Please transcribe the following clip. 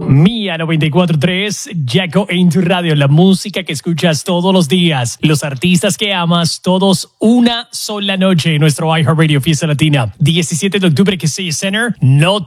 Mía 94.3, Jaco en tu radio, la música que escuchas todos los días, los artistas que amas, todos una sola noche en nuestro iHeartRadio Fiesta Latina. 17 de octubre, que Center, no